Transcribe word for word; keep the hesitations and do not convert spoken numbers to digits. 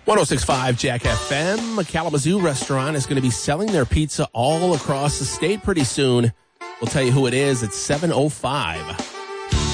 one oh six point five Jack F M. A Kalamazoo restaurant is going to be selling their pizza all across the state pretty soon. We'll tell you who it is at seven oh five.